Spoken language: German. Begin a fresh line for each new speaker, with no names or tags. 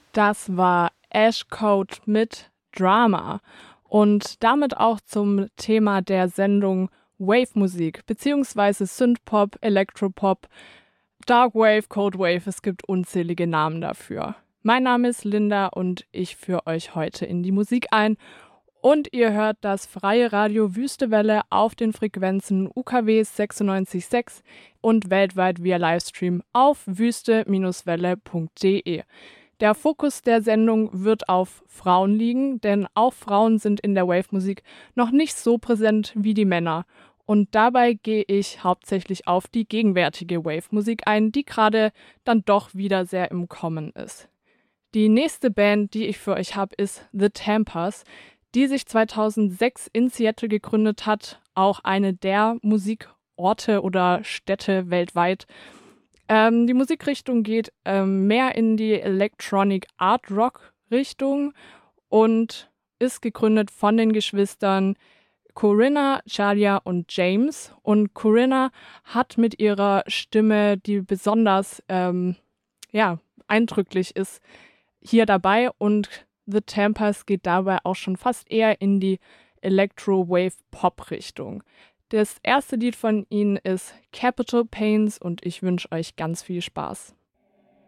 Das war Ash Code mit Drama und damit auch zum Thema der Sendung Wave-Musik beziehungsweise Synthpop, Elektropop, Darkwave, Codewave, es gibt unzählige Namen dafür. Mein Name ist Linda und ich führe euch heute in die Musik ein. Und ihr hört das freie Radio Wüstewelle auf den Frequenzen UKW 96.6 und weltweit via Livestream auf wüste-welle.de. Der Fokus der Sendung wird auf Frauen liegen, denn auch Frauen sind in der Wave-Musik noch nicht so präsent wie die Männer. Und dabei gehe ich hauptsächlich auf die gegenwärtige Wave-Musik ein, die gerade dann doch wieder sehr im Kommen ist. Die nächste Band, die ich für euch habe, ist The Tampers, die sich 2006 in Seattle gegründet hat, auch eine der Musikorte oder Städte weltweit. Die Musikrichtung geht mehr in die Electronic Art Rock Richtung und ist gegründet von den Geschwistern Corinna, Charlia und James. Und Corinna hat mit ihrer Stimme, die besonders eindrücklich ist, hier dabei, und The Tampers geht dabei auch schon fast eher in die Electro-Wave-Pop-Richtung. Das erste Lied von ihnen ist Capital Pains und ich wünsche euch ganz viel Spaß.